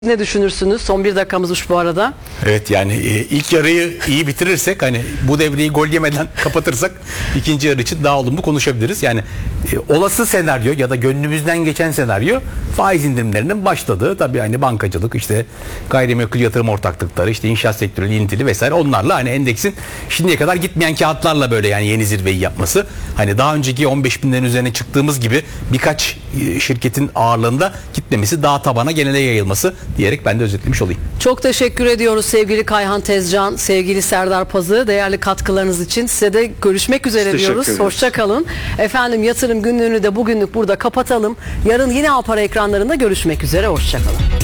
Ne düşünürsünüz? Son bir dakikamızmış bu arada. Evet, yani ilk yarıyı iyi bitirirsek, hani bu devreyi gol yemeden kapatırsak ikinci yarı için daha olumlu konuşabiliriz. Yani olası senaryo ya da gönlümüzden geçen senaryo faiz indirimlerinin başladığı, tabii hani bankacılık, işte gayrimenkul yatırım ortaklıkları, işte inşaat sektörü ilintili vesaire, onlarla hani endeksin şimdiye kadar gitmeyen kağıtlarla böyle yani yeni zirveyi yapması, hani daha önceki 15 binlerin üzerine çıktığımız gibi birkaç şirketin ağırlığında gitmemesi, daha tabana genele yayılması diyerek ben de özetlemiş olayım. Çok teşekkür ediyoruz sevgili Kayhan Tezcan, sevgili Serdar Pazı, değerli katkılarınız için. Size de görüşmek üzere diyoruz. Hoşça kalın. Efendim, yatırım günlüğünü de bugünlük burada kapatalım. Yarın yine Alpara ekranlarında görüşmek üzere. Hoşça kalın.